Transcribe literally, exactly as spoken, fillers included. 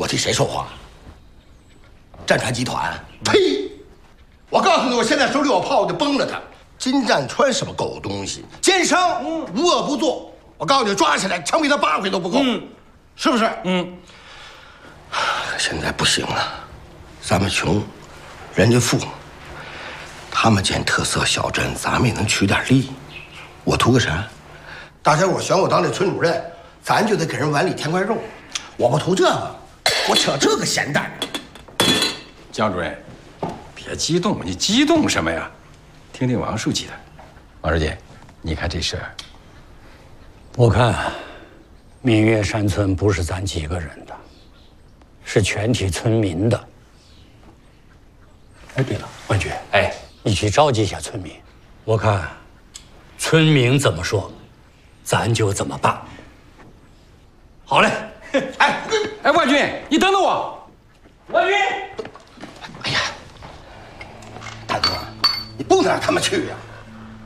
我替谁说话？战川集团？呸！我告诉你，我现在手里有炮，我就崩了他。金占川什么狗东西，奸商，嗯，无恶不作。我告诉你，抓起来枪毙他八回都不够，嗯，是不是？嗯。现在不行了，咱们穷，人家富，他们建特色小镇，咱们也能取点利。我图个啥？大家伙选我当这村主任，咱就得给人碗里添块肉。我不图这个，我扯这个闲蛋。 江主任，别激动，你激动什么呀？听听王书记的。王书记，你看这事儿， 我看明月山村不是咱几个人的，是全体村民的。哎，对了，万局， 哎， 你去召集一下村民，我看村民怎么说，咱就怎么办。好嘞。 哎哎，万军，你等等我。万军， 哎呀，大哥，你不能让他们去呀、啊！